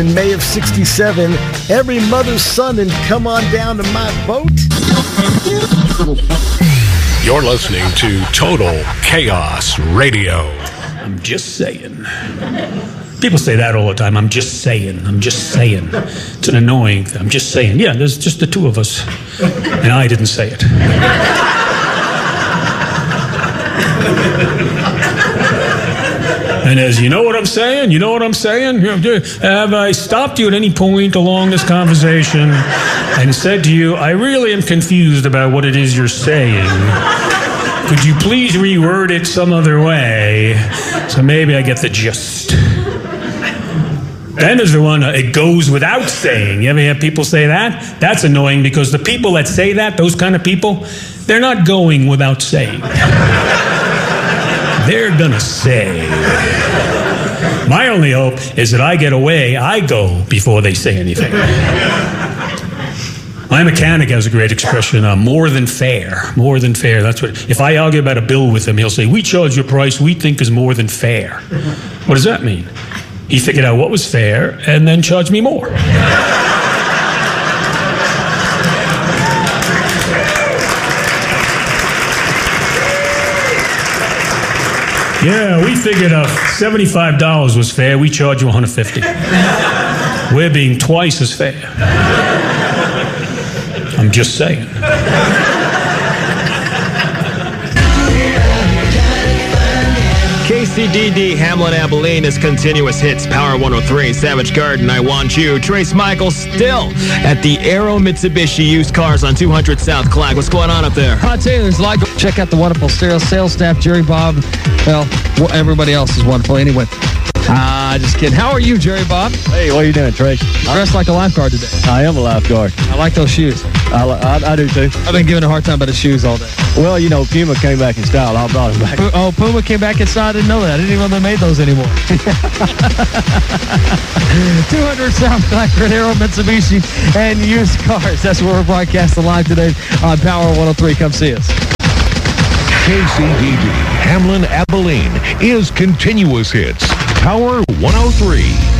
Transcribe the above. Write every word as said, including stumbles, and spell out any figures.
In May of sixty-seven, every mother's son and come on down to my boat. You're listening to Total Chaos Radio. I'm just saying. People say that all the time. I'm just saying. I'm just saying. It's an annoying thing. I'm just saying. Yeah, there's just the two of us. And I didn't say it. And as you know what I'm saying? You know what I'm saying? Have I stopped you at any point along this conversation and said to you, I really am confused about what it is you're saying. Could you please reword it some other way so maybe I get the gist? Then there's the one, uh, it goes without saying. You ever hear people say that? That's annoying because the people that say that, those kind of people, they're not going without saying. They're gonna say. My only hope is that I get away, I go before they say anything. My mechanic has a great expression, uh, more than fair. More than fair. That's what, if I argue about a bill with him, he'll say, we charge you a price we think is more than fair. What does that mean? He figured out what was fair and then charged me more. Yeah, we figured out seventy-five dollars was fair. We charge you one hundred fifty dollars. We're being twice as fair. I'm just saying. K C D D Hamlin Abilene is Continuous Hits, Power one oh three, Savage Garden, I Want You. Trace Michael still at the Aero Mitsubishi Used Cars on two hundred South Clyde. What's going on up there? I'll tell you, there's a lot. Check out the wonderful stereo sales staff, Jerry Bob. Well, everybody else is wonderful. Anyway, ah, uh, just kidding. How are you, Jerry Bob? Hey, what are you doing, Trace? Dressed like a lifeguard today. I am a lifeguard. I like those shoes. I, I, I do too. I've been giving a hard time about his shoes all day. Well, you know, Puma came back in style. I brought him back. P- oh, Puma came back in style. I didn't know that. I didn't even know they made those anymore. two hundred South Clyde, Aero Mitsubishi, and used cars. That's where we're broadcasting live today on Power one oh three. Come see us. K C D D Hamlin Abilene is Continuous Hits, Power one oh three.